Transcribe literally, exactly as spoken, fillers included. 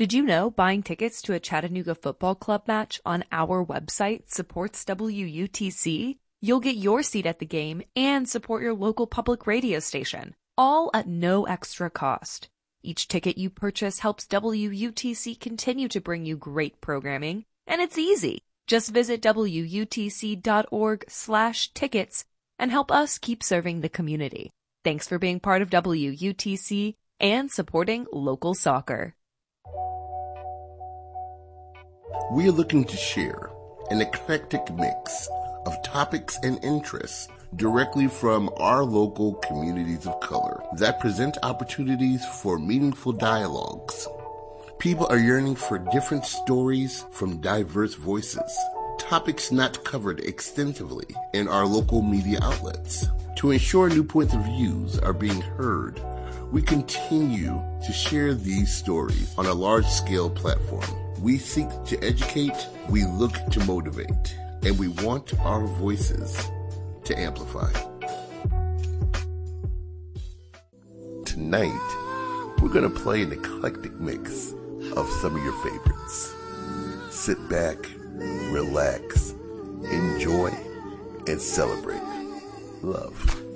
Did you know buying tickets to a Chattanooga football club match on our website supports W U T C? You'll get your seat at the game and support your local public radio station, all at no extra cost. Each ticket you purchase helps W U T C continue to bring you great programming, and it's easy. Just visit W U T C dot org slash tickets and help us keep serving the community. Thanks for being part of W U T C and supporting local soccer. We are looking to share an eclectic mix of topics and interests directly from our local communities of color that present opportunities for meaningful dialogues. People are yearning for different stories from diverse voices, topics not covered extensively in our local media outlets. To ensure new points of views are being heard, we continue to share these stories on a large-scale platform. We seek to educate, we look to motivate, and we want our voices to amplify. Tonight, we're going to play an eclectic mix of some of your favorites. Sit back, relax, enjoy, and celebrate. Love.